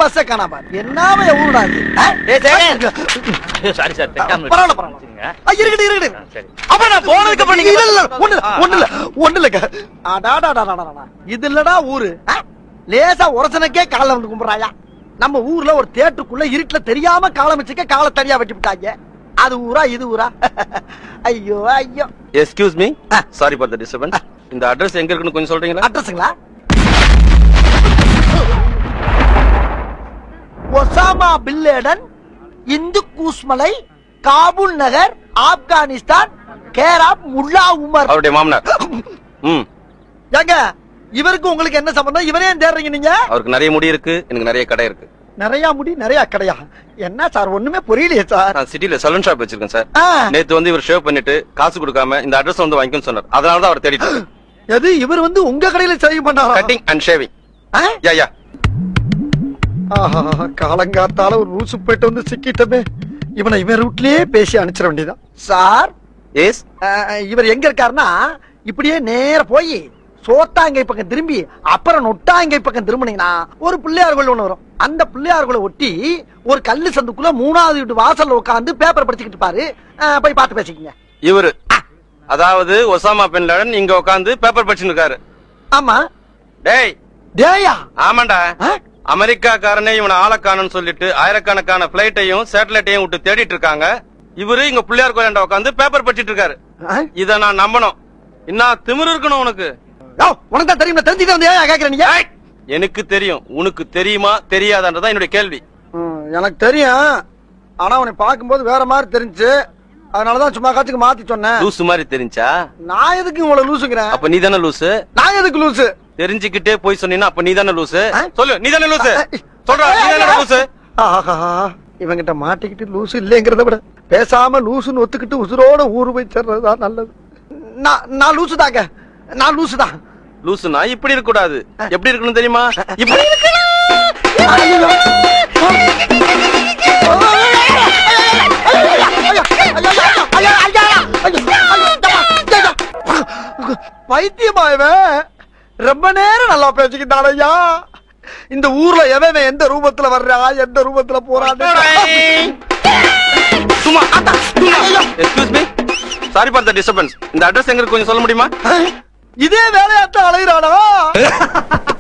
bus காணாம என்னாம ஊருடா sorry sir பரவாயில்ல பரவாயில்ல இருக்கட்டும் இருக்கட்டும் அப்ப நான் போனதுக்கு அப்புறம் நீங்க ஒண்ணு இல்ல அடாடாடாடா இது இல்லடா ஊரு லேசா உரசனக்கே காலை வந்து கும்பிடுறாயா நம்ம ஊர்ல ஒரு தேட்டருக்குள்ள இருட்டுல தெரியாம காலம் வச்சுக்க காலை தனியா வெட்டி விட்டாங்க அது ஊரா இது ஊரா ஐயோ ஐயோ excuse me sorry for the disturbance இந்த அட்ரஸ் எங்க இருக்குன்னு கொஞ்சம் சொல்றீங்களா அட்ரஸ்ங்களா Osama bin Laden Hindu கூஸ்மலை Kabul நகர் Afghanistan care app Mullah Umar அவருடைய மாமனார் ஏங்க இவருக்கு உங்களுக்கு என்ன சம்பந்தம் இவரே தேடுறீங்க நீங்க அவருக்கு நிறைய முடி இருக்கு எனக்கு நிறைய கடை இருக்கு நிறைய முடி நிறைய கடையா என்ன சார் ஒண்ணுமே புரியலையே சார் நான் சிட்டில சலூன் ஷாப் வச்சிருக்கேன் சார் நேத்து வந்து இவர் ஷேவ் பண்ணிட்டு காசு கொடுக்காம இந்த அட்ரஸ் வந்து வாங்கிக்கணும்னு சொன்னார் அதனால தான் அவர் தேடிட்டு எது இவர் வந்து உங்க கடையில சேவ் பண்ணாரா கட்டிங் அண்ட் ஷேவிங் யா யா காலங்காத்தால ஒரு ரூசு போயிட்டு வந்து சிக்கிட்டமே இவனை இவன் ரூட்லயே பேசி அனுப்பிச்சிட வேண்டியதான் சார் எஸ் இவர் எங்க இருக்காருன்னா இப்படியே நேர போய் சோத்தாங்கை பக்கம் திரும்பி அப்புறம் நொட்டாங்கை பக்கம் திரும்பினீங்கன்னா ஒரு பிள்ளையார் கோயில் ஒண்ணு வரும் அந்த பிள்ளையார் கோயிலை ஒட்டி ஒரு கல்லு சந்துக்குள்ள 3வது வீட்டு வாசல்ல உட்கார்ந்து பேப்பர் படிச்சுக்கிட்டு பாரு போய் பார்த்து பேசிக்கங்க இவரு அதாவது ஒசாமா பின் லேடன் இங்க உட்கார்ந்து பேப்பர் படிச்சுட்டு இருக்காரு ஆமா டேய் டேயா ஆமாண்டா அமெரிக்காக்காரனே இவனை ஆளக்கானன்னு சொல்லிட்டு ஆயிரக்கணக்கான பிளைட்டையும் சேட்டலைட்டையும் விட்டு தேடிட்டு இருக்காங்க இவரு இங்க பிள்ளையார் கோயிலாண்ட உட்கார்ந்து பேப்பர் படிச்சிட்டு இருக்காரு இத நான் நம்பணும் இன்னும் திமிரு இருக்கணும் உனக்கு உனக்கு தான் தெரியும் தெரிஞ்சுட்டு வந்து கேக்குறேன் நீங்க எனக்கு தெரியும் உனக்கு தெரியுமா தெரியாதான்றதான் என்னுடைய கேள்வி எனக்கு தெரியும் ஆனா உன்னை பார்க்கும்போது வேற மாதிரி தெரிஞ்சு அதனாலதான் சும்மா காத்துக்கு மாத்தி சொன்னேன் லூசு மாதிரி தெரிஞ்சா நான் எதுக்கு உங்களை லூசுங்கிறேன் அப்ப நீ தானே லூசு நான் எதுக்கு லூசு தெரிஞ்சுக்கிட்டே போய் சொன்னீங்கன்னா அப்ப நீ தானே லூசு சொல்லு நீ தானே லூசு சொல்றா நீ தானே லூசு இவங்கிட்ட மாட்டிக்கிட்டு லூசு இல்லைங்கிறத விட பேசாம லூசுன்னு ஒத்துக்கிட்டு உசுரோட ஊரு போய் சேர்றதுதான் நல்லது நான் லூசு தாங்க நான் லூசுதான் லூசுனா இப்படி இருக்க கூடாது எப்படி இருக்கணும் தெரியுமா இப்படி பைத்தியமாயவன் ரொம்ப நேரம் நல்லா பேசிக்கிட்டான் ஐயா இந்த ஊர்ல எவன் எந்த ரூபத்துல வர்றா எந்த ரூபத்துல போறான் சும்மா excuse me sorry for the disturbance இந்த அட்ரஸ் எங்க கொஞ்சம் சொல்ல முடியுமா இதே வேலையாத்தான் அலைகிறானா